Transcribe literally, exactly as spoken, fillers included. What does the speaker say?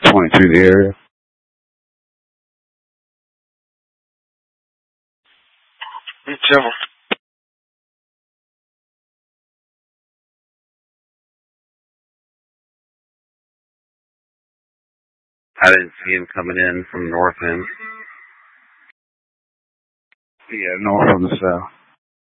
twenty-two in the area. Whichever. I didn't see him coming in from north end. Yeah, north from the south.